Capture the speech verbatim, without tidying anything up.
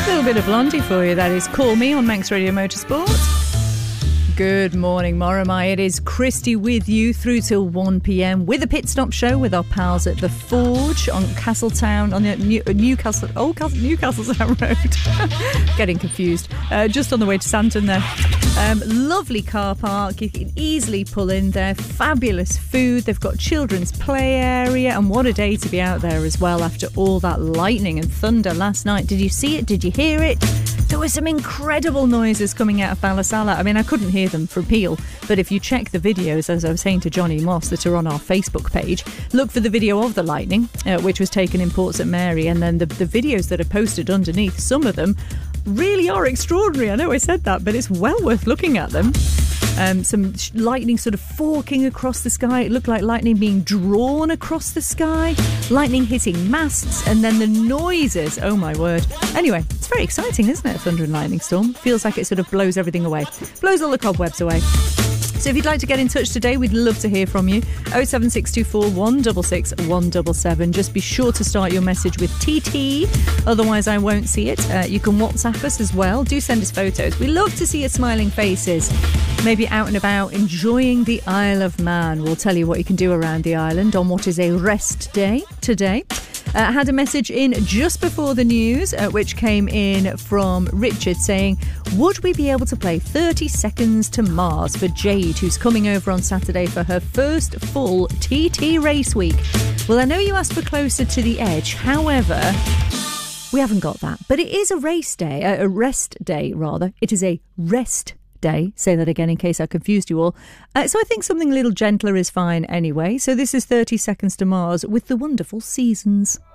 A little bit of Blondie for you, that is Call Me on Manx Radio Motorsport. Good morning, Moromai. It is Christy with you through till one p.m. with a pit stop show with our pals at the Forge on Castletown, on the New, Newcastle, Old Castle, Newcastletown Road. Getting confused. Uh, just on the way to Santon there. Um, lovely car park. You can easily pull in there. Fabulous food. They've got children's play area, and what a day to be out there as well after all that lightning and thunder last night. Did you see it? Did you hear it? There were some incredible noises coming out of Ballasalla. I mean, I couldn't hear them from Peel, but if you check the videos, as I was saying to Johnny Moss, that are on our Facebook page, look for the video of the lightning, uh, which was taken in Port St Mary, and then the, the videos that are posted underneath, some of them really are extraordinary. I know I said that, but it's well worth looking at them. Um, some sh- lightning sort of forking across the sky. It looked like lightning being drawn across the sky, lightning hitting masts, and then the noises. Oh my word. Anyway, it's very exciting, isn't it? A thunder and lightning storm. Feels like it sort of blows everything away. Blows all the cobwebs away. So if you'd like to get in touch today, we'd love to hear from you. oh seven six two four, one six six, one seven seven. Just be sure to start your message with T T, otherwise I won't see it. Uh, you can WhatsApp us as well. Do send us photos. We love to see your smiling faces. Maybe out and about enjoying the Isle of Man. We'll tell you what you can do around the island on what is a rest day today. I uh, had a message in just before the news, uh, which came in from Richard saying, would we be able to play thirty seconds to Mars for Jade, who's coming over on Saturday for her first full T T race week? Well, I know you asked for Closer to the Edge. However, we haven't got that. But it is a race day, uh, a rest day, rather. It is a rest day. Say that again in case I confused you all. Uh, so I think something a little gentler is fine anyway. So this is thirty seconds to Mars with the wonderful Seasons.